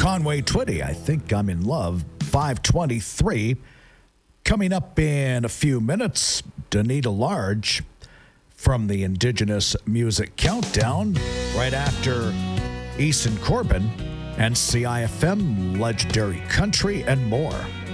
Conway Twitty, I Think I'm in Love, 523. Coming up in a few minutes, Donita Large from the Indigenous Music Countdown, right after Eason Corbin and CIFM, Legendary Country, and more.